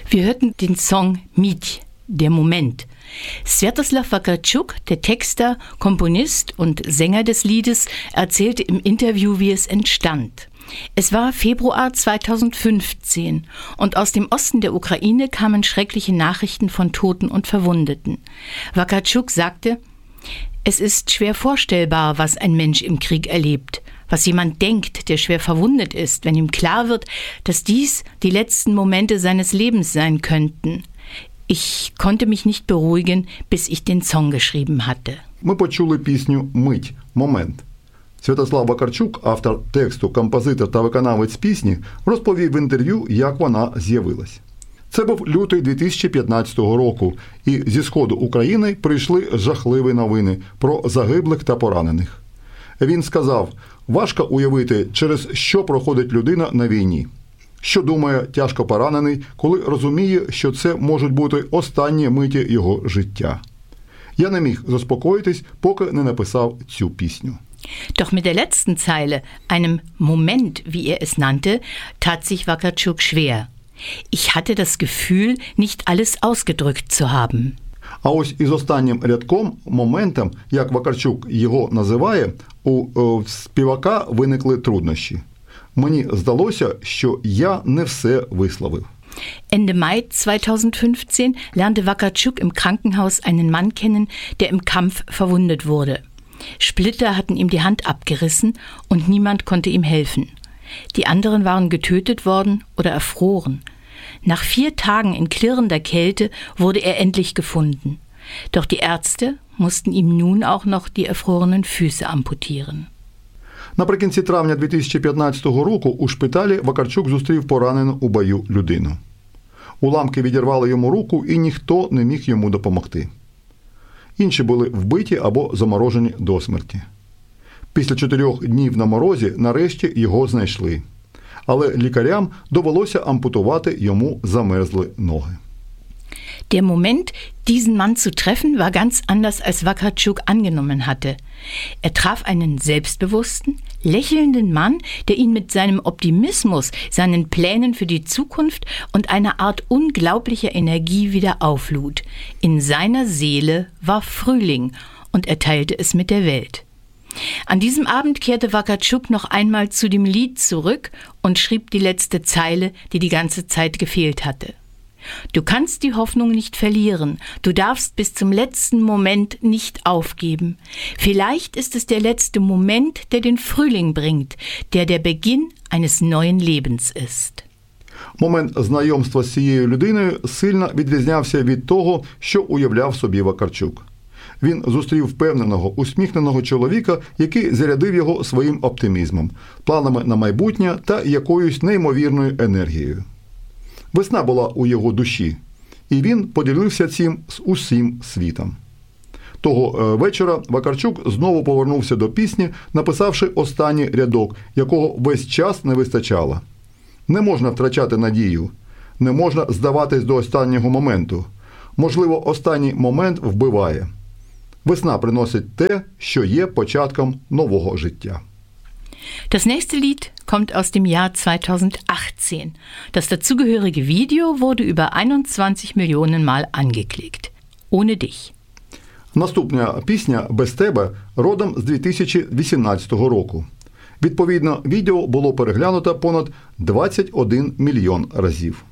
Wir hörten den Song Mить, der Moment. Sviatoslav Vakartschuk, der Texter, Komponist und Sänger des Liedes, erzählte im Interview, wie es entstand. Es war Februar 2015 und aus dem Osten der Ukraine kamen schreckliche Nachrichten von Toten und Verwundeten. Vakartschuk sagte: Es ist schwer vorstellbar, was ein Mensch im Krieg erlebt, was jemand denkt, der schwer verwundet ist, wenn ihm klar wird, dass dies die letzten Momente seines Lebens sein könnten. Ich konnte mich nicht beruhigen, bis ich den Song geschrieben hatte. Ми почули пісню «Мить. Момент». Святослав Вакарчук, автор тексту, композитор та виконавець пісні, розповів в інтерв'ю, як вона з'явилась. Це був лютий 2015 року, і зі сходу України прийшли жахливі новини про загиблих та поранених. Він сказав: важко уявити, через що проходить людина на війні. Що думає тяжко поранений, коли розуміє, що це можуть бути останні миті його життя. Я не міг заспокоїтись, поки не написав цю пісню. Doch mit der letzten Zeile, einem Moment, wie er es nannte, tat sich Vakartschuk schwer. Ich hatte das Gefühl, nicht alles ausgedrückt zu haben. А ось із останнім рядком, моментом, як Вакарчук його називає, у співака виникли труднощі. Мені здалося, що я не все висловив. Ende Mai 2015 lernte Vakartschuk im Krankenhaus einen Mann kennen, der im Kampf verwundet wurde. Splitter hatten ihm die Hand abgerissen und niemand konnte ihm helfen. Die anderen waren getötet worden oder erfroren. Nach 4 Tagen in klirrender Kälte wurde er endlich gefunden. Doch die Ärzte mussten ihm nun auch noch die erfrorenen Füße amputieren. Наприкінці травня 2015 року у шпиталі Вакарчук зустрів поранену у бою людину. Уламки відірвали йому руку, і ніхто не міг йому допомогти. Інші були вбиті або заморожені до смерті. Після 4 днів на морозі нарешті його знайшли. Але лікарям довелося ампутувати йому замерзли ноги. Der Moment, diesen Mann zu treffen, war ganz anders, als Vakartschuk angenommen hatte. Er traf einen selbstbewussten, lächelnden Mann, der ihn mit seinem Optimismus, seinen Plänen für die Zukunft und einer Art unglaublicher Energie wieder auflud. In seiner Seele war Frühling und er teilte es mit der Welt. An diesem Abend kehrte Vakartschuk noch einmal zu dem Lied zurück und schrieb die letzte Zeile, die die ganze Zeit gefehlt hatte. Du kannst die Hoffnung nicht verlieren, du darfst bis zum letzten Moment nicht aufgeben. Vielleicht ist es der letzte Moment, der den Frühling bringt, der Beginn eines neuen Lebens ist. Момент знайомства з цією людиною сильно відрізнявся від того, що уявляв собі Вакарчук. Він зустрів впевненого, усміхненого чоловіка, який зарядив його своїм оптимізмом, планами на майбутнє та якоюсь неймовірною енергією. Весна була у його душі, і він поділився цим з усім світом. Того вечора Вакарчук знову повернувся до пісні, написавши останній рядок, якого весь час не вистачало. Не можна втрачати надію, не можна здаватись до останнього моменту. Можливо, останній момент вбиває. Весна приносить те, що є початком нового життя. Das nächste Lied kommt aus dem Jahr 2018. Das dazugehörige Video wurde über 21 Millionen Mal angeklickt. Ohne dich. Наступна пісня «Без тебе» родом з 2018 року. Відповідно, відео було переглянуто понад 21 мільйон разів.